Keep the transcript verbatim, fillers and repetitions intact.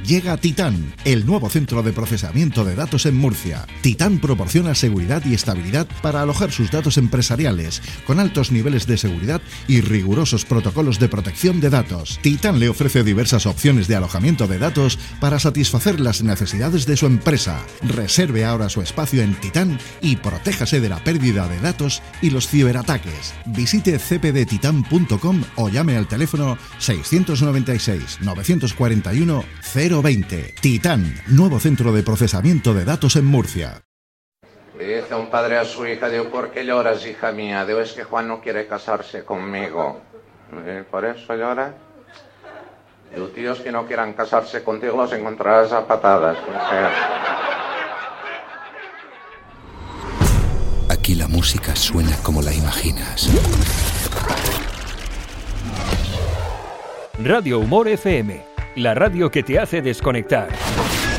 Llega Titán, el nuevo centro de procesamiento de datos en Murcia. Titán proporciona seguridad y estabilidad para alojar sus datos empresariales, con altos niveles de seguridad y rigurosos protocolos de protección de datos. Titán le ofrece diversas opciones de alojamiento de datos para satisfacer las necesidades de su empresa. Reserve ahora su espacio en Titán y protéjase de la pérdida de datos y los ciberataques. Visite c p d titan punto com o llame al teléfono seiscientos noventa y seis, novecientos cuarenta y uno, cero veinte. Titán, nuevo centro de procesamiento de datos en Murcia. Le dice un padre a su hija, digo, ¿por qué lloras, hija mía? Digo, es que Juan no quiere casarse conmigo. ¿Eh? ¿Por eso llora? Digo, tíos que no quieran casarse contigo los encontrarás a patadas. O sea... Aquí la música suena como la imaginas. Radio Humor F M, la radio que te hace desconectar.